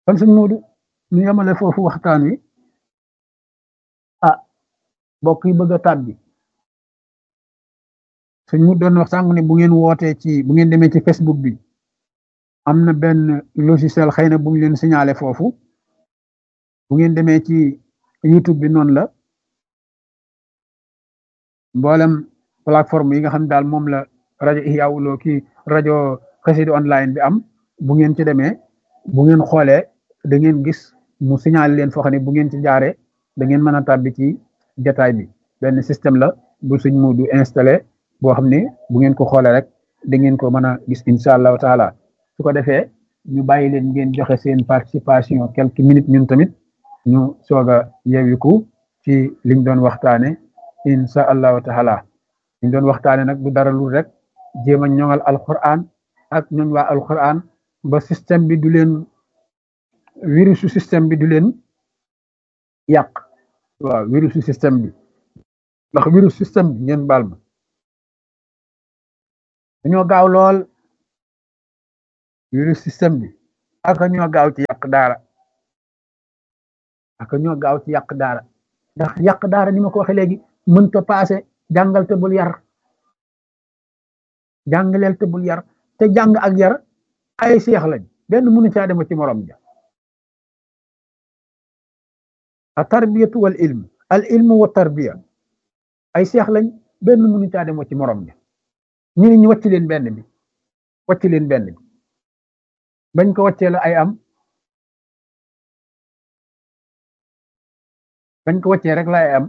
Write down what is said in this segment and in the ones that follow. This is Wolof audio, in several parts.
kon sëñ Moodu ñu yemale foofu waxtaan wi ah mbokk yi bëgg a tàbbi sëñ mu doon wax sànq ne bu ngeen wootee ci bu ngeen demee ci Facebook bi am na benn logiciel xëy na bu ñu leen signalé foofu bu ngeen demee ci YouTube bi noonu la mboolem plateforme yi nga xam daal moom la rajo Ihya Woulo ki rajo Xassida online bi am bu ngeen ci demee bu ngeen xoolee da ngeen gis mu signalé leen foo xam ne bu ngeen ci jaaree da ngeen mën a tàbbi ci jataay bi benn système la bu sëñ Moodu installé boo xam ne bu ngeen ko xoolee rek da ngeen ko mën a gis incha allahu taala su ko defee ñu bàyyi leen ngeen joxe seen participation quelques minutes ñun tamit ñu soog a yeewiku ci liñ doon waxtaane incha allahu taala liñ doon waxtaane nag du dara lu rek jéem a ñoŋal alquran ak ñooñ waa alquran ba système bi du leen virusu système bi du leen yàq waaw virusu système bi ndax virus système bi ngeen baal ma dañoo gaaw lool virus système bi ak ñoo gaaw ci yàq daara ak ñoo gaaw ci yàq daara ndax yàq daara ni ma ko waxee léegi mënta paase jàngal te bul yar jàngaleel te bul yar te jàng ak yar ay seex lañ benn mënu caa dem ci morom ja a tarbiyatu wal ilm al ilmu wa tarbiya ay seex lañ benn mënu caa dem ci morom ja ñu ne ñu wàcc leen benn bi wàcc leen benn bi bañ ko wàccee la ay am bañ ko wàccee rek la ay am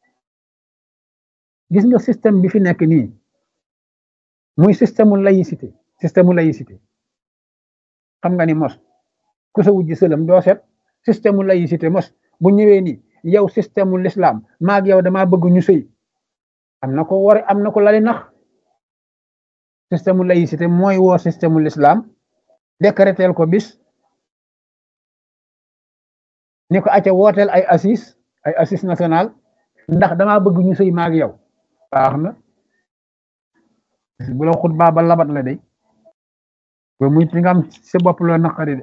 gis nga système bi fi nekk nii muy système mu laïcité xam nga ni mos ku sa wujj sëlam doo set système mu laïcité mos bu ñëwee ni yow système mu l'islam maag yow damaa bëgg ñu sëy am na ko war am na ko lali nax système mu laïcité mooy woo système mu l'islam décréter ko bis ni ko acca wooteel ay assis national ndax damaa bëgg ñu sëy maag yow baax na bu la xutbaa ba labat la day ba muy ci nga am sa bopp loo naqari de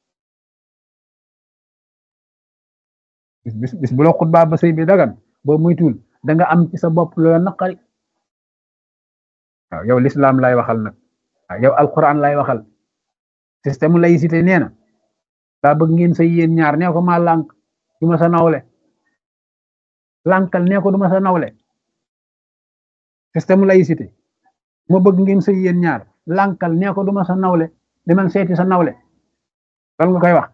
bis bu la xutbaa ba sëy bi dagan boo muy tuul da nga am ci sa bopp loo naqari waaw yow l'islam lay waxal nag waaw yow alquran lay waxal système laïcité nee na daa bëgg ngeen sëy yéen ñaar nee ko maa lànk du ma sa nawle lànkal nee ko du ma sa nawle système laïcité moo bëgg ngeen sëy yéen ñaar lànkal nee ko du ma sa nawle demal seeti sa nawle loolu nga koy wax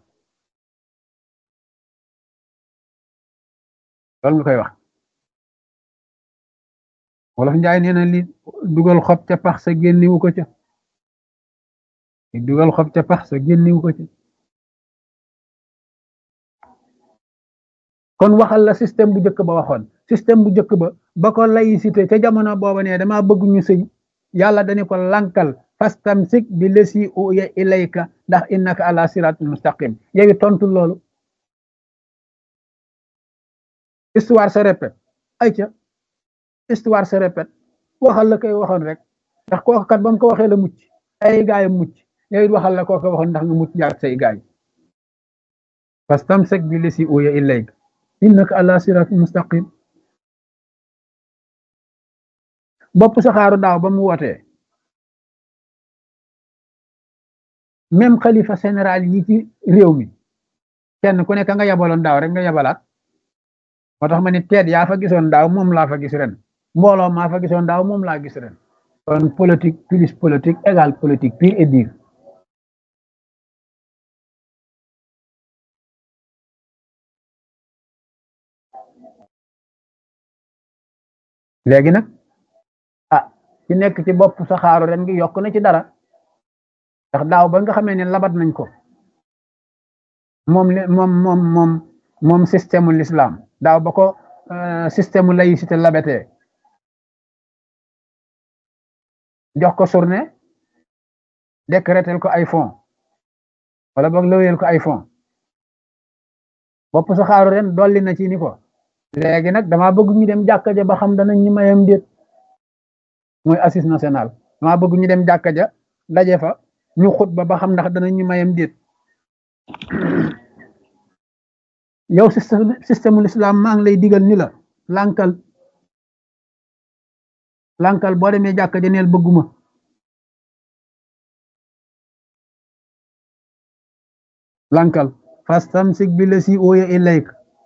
loolu nga koy wax wolof njaay nee na li dugal xob ca pax sa génniwu ko ca li dugal xob ca pax sa génniwu ko ca kon waxal la système bu njëkk ba waxoon système bu njëkk ba ko laïcité ca jamono booba ne dama bëgg ñu sëy yàlla dañu ko lankal fastamsik bi lesi uya ilayka ndax innaka ala siratul mustaqim yow tontu loolu histoire se répète ayca histoire se répète waxal la koy waxoon rek ndax kooku kat ba mu ko waxee la mucc ay gaayam mucc yow it waxal la kooku waxoon ndax nga mucc jaar say gaay fastamsik bi lesi uya ilayka innaka ala siratul mustaqim bopp saxaaru daaw ba mu wootee même xalifa général yi ci réew mi kenn ku nekk nga yabaloon daaw rek nga yabalaat moo tax ma ni teet yaa fa gisoon daaw moom laa fa gis ren mbooloo maa fa gisoon daaw moom laa gis ren kon politique plus politique égale politique pure et dure léegi nag ci nekk ci bopp saxaaru ren gi yokk na ci dara ndax daaw ba nga xamee ne labat nañ ko moom système u l'islam daaw ba ko système u laïcité labatee jox ko journée décréter ko ay fonds wala boog lëweel ko ay fonds bopp saxaaru ren dolli na ci ni ko léegi nag dama bëgg ñu dem jàkka ja ba xam danañ ñu mayam déet mooy assise nationale dama bëgg ñu dem jàkka ja daje fa ñu xutba ba xam ndax danañ ñu mayam déet yow système l'islam maa ngi lay digal ni la lànkal lànkal boo demee jàkka ja neel bëgguma lànkal fastamsik bi la si ooya ilayk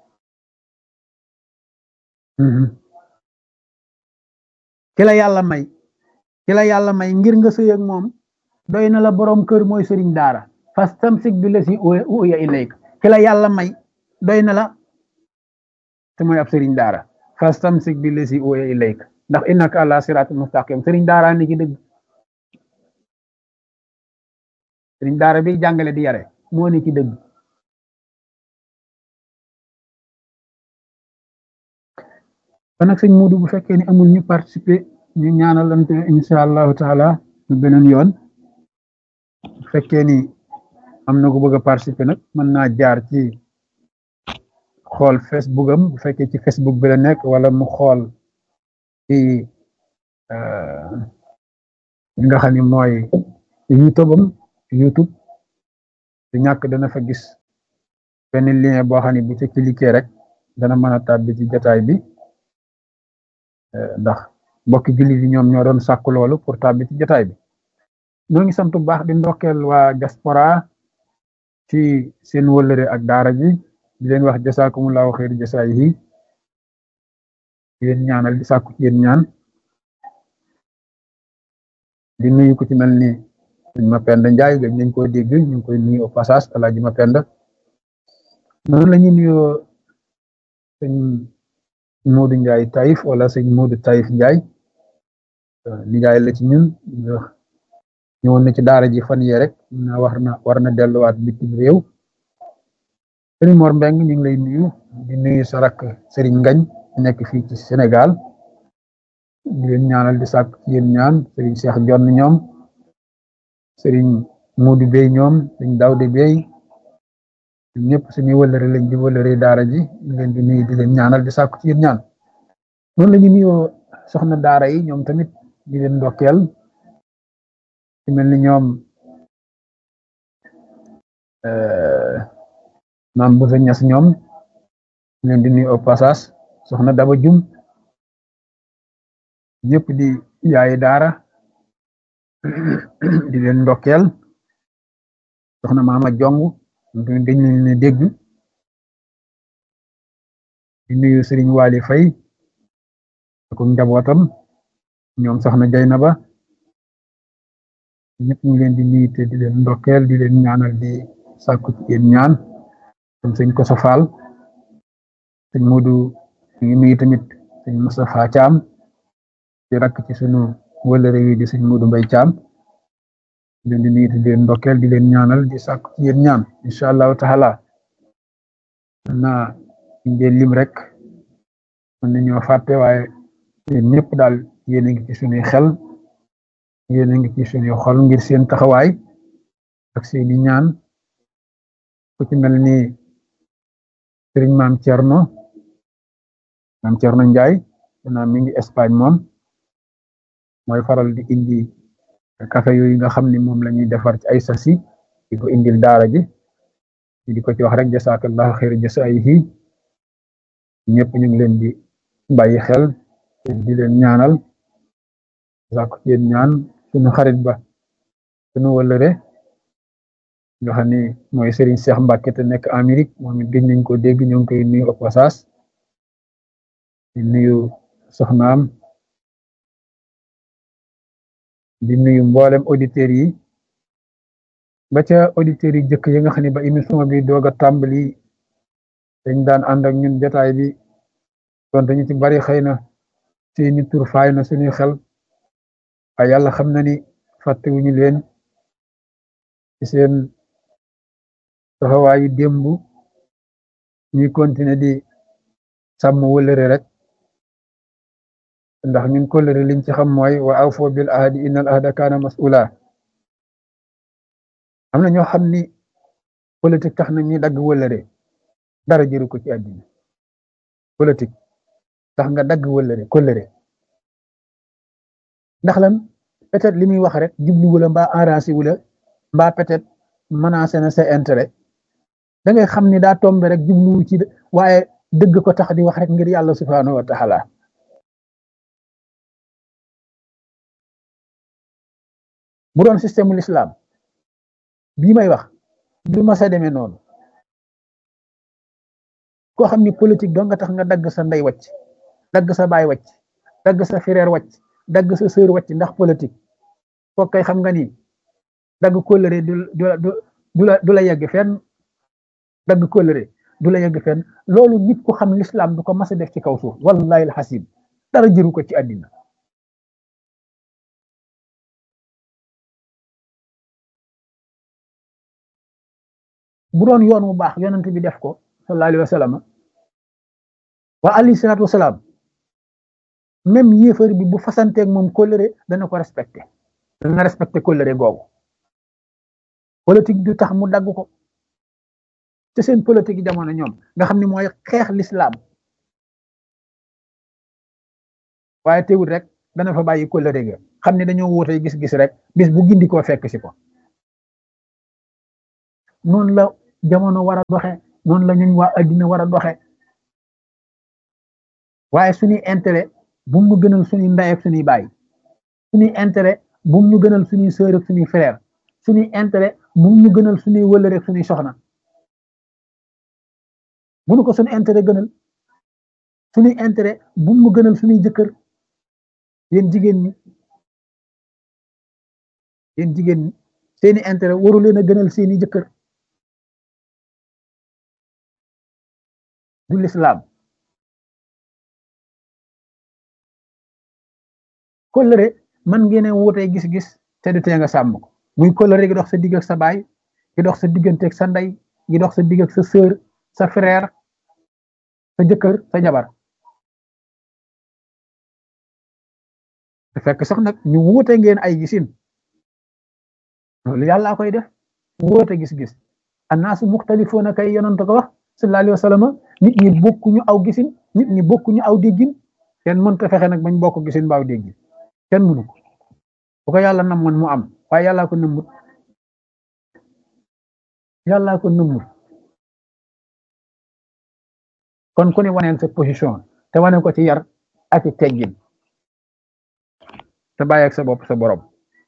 ki la yàlla may ki la yàlla may ngir nga sëy ak moom doy na la borom kër mooy sëriñ daara fastamsik bi la si ooya ilayk ki la yàlla may doy na la te mooy ab sëriñ daara fastamsik bi la si ooya ilayk ndax innaka ala siratul mustaqim sëriñ daara ni ci dëgg sëriñ daara bi jàngale di yare moo ni ci dëgg kon nag sëñ Muudu bu fekkee ni amul ñu participer ñu ñaanalante insha allahu taala ñu beneen yoon bu fekkee ni am na ku bëgg a participer nag mën naa jaar ci xool Facebook am bu fekkee ci Facebook bi la nekk wala mu xool ci li nga xam ni mooy YouTube am YouTube du ñàkk dana fa gis benn lien boo xam ne bu ci cliquer rek dana mën a tàbbi ci jotaay bi ndax mbokki jullit yi ñoom ñoo doon sàkku loolu pour tàbbi ci jotaay bi ñoo ngi sant bu baax di ndokkeel waa diaspora ci seen wëllëre ak daara ji di leen wax jasaakumullahu xeeru jasaay yi di leen ñaanal di sàkku ci yéen ñaan di nuyu ku ci mel ni sëñ Mapenda Njaay gëj nañ koo dégg ñu ngi koy nuyu au passage Alaaji Mapenda noonu la ñuy nuyoo sëñ Modou Njaay Taïf wala sëñ Modou Taïf Njaay nijaay la ci ñun ñëwoon na ci daara ji fan yee rek na war na delluwaat bitim réew sëriñ Mor Mbeng ñu ngi lay nuyu di nuyu sa rakk sëriñ Ngañ nekk fii ci Sénégal di leen ñaanal di sàkk ci yéen ñaan sëriñ Cheikh Jonn ñoom sëriñ Modou Bey ñoom sëriñ Dawde Bey ñëpp suñuy wëllëre lañ di wëllëre daara ji ñu leen di nuyu di leen ñaanal di sàkk ci yéen ñaan noonu la ñu nuyoo soxna daara yi ñoom tamit di leen ndokkeel ci mel ni ñoom maam bu sa ñas ñoom ñu leen di nuyu au passage soxna Daba Jum ñëpp di yaayi daara di leen ndokkeel soxna Maama Jong dañ leen dégg di nuyu Sëriñ Waali Fay ak njabootam ñoom soxna Jaynaba ñëpp ñu leen di nuyu te di leen ndokkeel di leen ñaanal di sàkku ci yéen ñaan comme sëñ Koso Fall sëñ Moodu ñu ngi nuyu tamit sëñ Moustapha Thiam di rakk ci sunu wëllëre wi di sëñ Moodu Mbay Thiam di leen di nuyu te di leen ndokkeel di leen ñaanal di sàkku ci yéen ñaan incha allahu taala naa ngeen lim rek mën nañoo fàtte waaye yéen ñëpp daal yéen a ngi ci sunuy xel yéen a ngi ci sunuy xol ngir seen taxawaay ak seeni ñaan ku ci mel ni sëriñ maam Cerno Njaay naa mi ngi Espagne moom mooy faral di indi café yooyu nga xam ni moom la ñuy defar ci ay sasi di ko indil daara ji di ko ci wax rek jasaakallahu xayra jasaayihi ñëpp ñu ngi leen di bàyyi xel di leen ñaanal sàkku ci yéen ñaan suñu xarit ba suñu wëllëre nga xam ni mooy Serigne Cheikh Mbacke te nekk Amérique moom it gëj nañ ko dégg ñu ngi koy nuyu au passage di nuyu soxnaam di nuyu mboolem auditeurs yi ba ca auditeurs yi jëkk yi nga xam ne ba émission bi doog a tàmbali dañ daan ànd ak ñun jotaay bi donte ñu ci bari xëy na seeni tur faay na suñuy xel waaye yàlla xam na ni fàttewuñu leen ci seen taxawaayu démb ñuy continuer di sàmm wëllëre rek ndax ñun kóllëre liñ ci xam mooy wa awfo bil ahdi innal ahda kaana mas'ula am na ñoo xam ni politique tax na ñuy dagg wëllëre dara jëru ko ci àddina politique tax nga dagg wëllëre kóllëre ndax lan peut-être li muy wax rek jublu wala mbaa arrangé wula mbaa peut-être menacé na sa intérêt da ngay xam ni daa tombe rek jubluwu ci waaye dëgg ko tax di wax rek ngir yàlla subhanahu wa taala bu doon système ul islam bii may wax du ma sa demee noonu koo xam ni politique doo nga tax nga dagg sa ndey wàcc dagg sa baay wàcc dagg sa frère wàcc dagg sa sœur wàcc ndax politique kooku kay xam nga ni dagg kóllëre du la yegg fenn dagg kóllëre du la yegg fenn loolu nit ku xam l'islam du ko mas a def ci kaw suuf wallahi alxasim dara jëru ko ci àddina bu doon yoon mu baax yonent bi def ko sallallahu alayhi wa sallam wa alayhi salaatu wasalaam même yéefar bi bu fasanteeg moom kóllëre dana ko respecté dana respecté kóllëre googu politique du tax mu dagg ko te seen politique yi jamono ñoom nga xam ne mooy xeex l'islam waaye teewul rek dana fa bàyyi kóllëre ga xam ne dañoo wóotee gis-gis rek bis bu gindi koo fekk si ko noonu la jamono war a doxe noonu la ñun waa addina war a doxe waaye suñuy intérêt bu mu gënal suñuy ndey ak suñuy baay suñuy intérêt bu mu gënal suñuy sœur ak suñuy frère suñuy intérêt bu mu gënal suñuy wëllëre ak suñuy soxna bu nu ko suñu intérêt gënal suñuy intérêt bu mu gënal suñuy jëkkër yéen jigéen ñi seeni intérêt waru leen a gënal seeni jëkkër du l'islam kóllëre man ngeen a wutee gis-gis te du tee nga sàmm ko muy kóllëre gi dox sa digg ak sa baay gi dox sa diggante ak sa ndey gi dox sa digg ak sa sœur sa frère sa jëkkër sa jabar te fekk sax nag ñu wuute ngeen ay gisin loolu yàlla koy def wuute gis-gis annaasu muxtalifuuna kay yonent ko wax sallallahu alayhi wa sallam nit ñi bokkuñu aw gisin nit ñi bokkuñu aw déggin kenn mënta fexe nag bañ bokk gisin baaw déggin kenn mënu ko bu ko yàlla namoon mu am waaye yàllaa ko nëmmut kon ku ne waneel sa position te wane ko ci yar ak i teggin te bàyyi ak sa bopp sa borom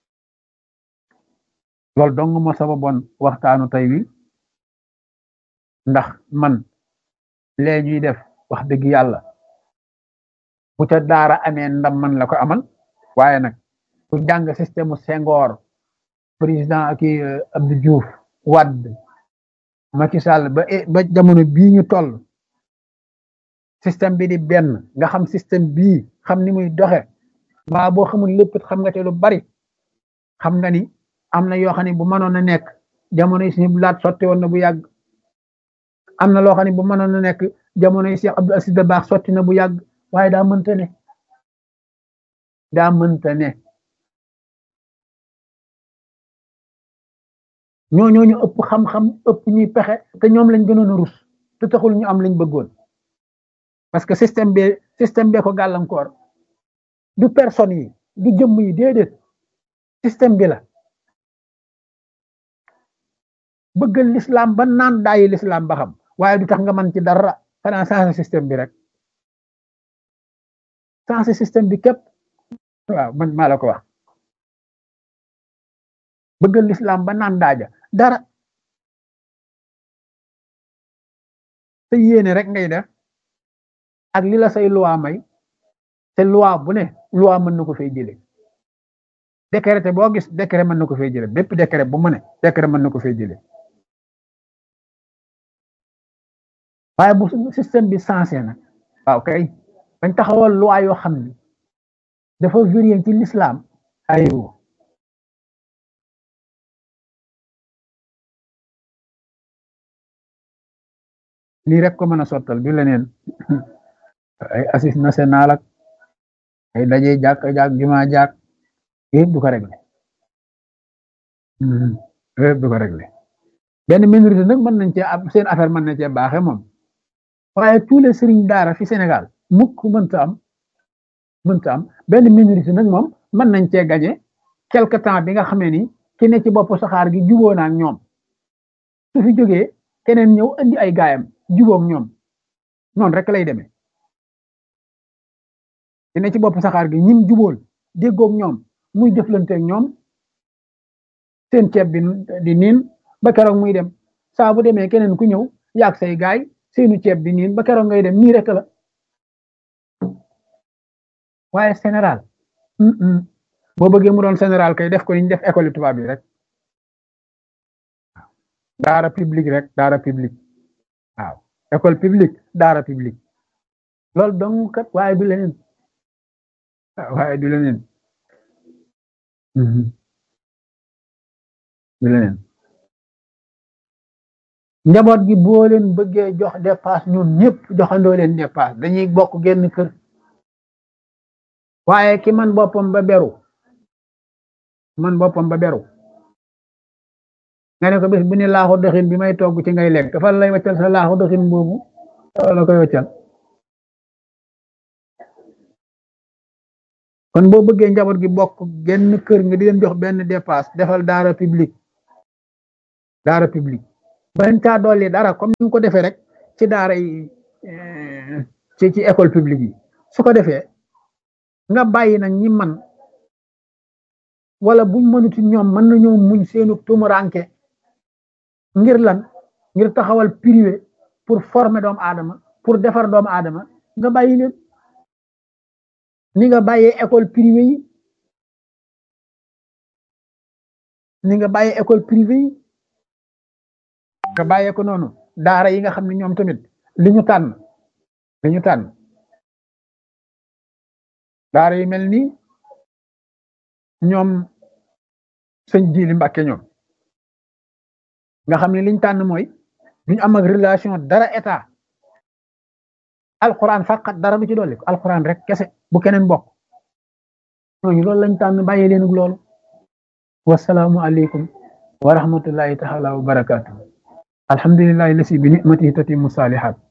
loolu dong moo sababoon waxtaanu tey wi ndax man lee ñuy def wax dëgg yàlla bu ca daara amee ndam man la ko amal waaye nag ku jàng système u Senghor président ak Abdou Diouf Wade Macky Sall ba jamono bii ñu toll système bi di benn nga xam système bii xam ni muy doxe mbaa boo xamul lépp xam nga te lu bari xam nga ni am na yoo xam ne bu mënoon a nekk jamono yi suñu laat sotti woon na bu yàgg am na loo xam ne bu mënoon a nekk jamono yi Cheikh Abdou Aziz Dabakh sotti na bu yàgg waaye daa mënta ne ñooñu ëpp xam-xam ëpp ñuy pexe te ñoom lañ gënoon a rus te taxul ñu am lañ bëggoon parce que système bi ko gàllankoor du personne yi du jëmm yi déedéet système bi la bëggal l'islam ba naan daayi l'islam ba xam waaye du tax nga mën ci dara xanaa changé système bi rek changé système bi képp waaw man maa la ko wax bëggal l'islam ba naan daaja dara te yéene rek ngay def ak li la say loi may te loi bu ne loi mën na ko fay jële décret boo gis décret mën na ko fay jële bépp décret bu mu ne décret mën na ko fay jële waaye bu système bi sensé na waaw kay bañ taxawal loi yoo xam ni dafa varié ci l'islam ayo lii rek ko mën a sottal du leneen ay assise national ak ay daje jàkk juma jàkk yëpp du ko réglé yëpp du ko réglé benn minorité nag mën nañ cee am seen affaire mën na cee baaxe moom waaye tous les sëriñ daara fi Sénégal mukk mënta am benn minorité nag moom mën nañ cee gagné quelque temps bi nga xamee ni ki ne ci bopp saxaar gi juboo na ak ñoom su fi jógee keneen ñëw andi ay gaayam jubóog ñoom noonu rek lay demee dina ci bopp saxaar gi ñim jubóol déggoog ñoom muy jëflanteeg ñoom seen ceeb bi di niin ba keroog muy dem saa bu demee keneen ku ñëw yaag say gaay seenu ceeb di niin ba keroog ngay dem nii rek la waaye général boo bëggee mu doon général kay def ko ni ñu def école tubaab bi rek daara publique rek daara publique waaw école publique daara publique loolu dong kat waaye du leneen waaye du leneen du leneen njaboot gi boo leen bëggee jox dépasse ñun ñëpp joxandoo leen dépasse dañuy bokk genn kër waaye ki man boppam ba beru nga ne ko bés bu ne laaxu doxin bi may togg ci ngay lekk fan lay waccal sa laaxu doxin boobu la koy waccal kon boo bëggee njaboot gi bokk genn kër nga di leen jox benn dépasse defal daara publique bañ caa dolli dara comme ni nga ko defee rek ci daara yi ci école publique yi su ko defee nga bàyyi nag ñi man wala buñ mënuti ñoom mën nañoo muñ seenu tumuranke ngir lan ngir taxawal privé pour former doomu aadama pour defar doomu aadama nga bàyyi leen ni nga bàyyee école privée yi nga bàyyee ko noonu daara yi nga xam ne ñoom tamit li ñu tànn daara yi mel ni ñoom sëñ Jili Mbàkke ñoom nga xam ne liñ tànn mooy duñu am ak relation dara état alquran faqat dara du ci dolli ko alquran rek kese bu keneen bokk ñooñu loolu lañ tànn bàyyi leen ak loolu wasalaamu aleykum wa rahmatullahi taala wa barakatuh alhamdulillahi lasi bi ni'matihi tatimmu salihat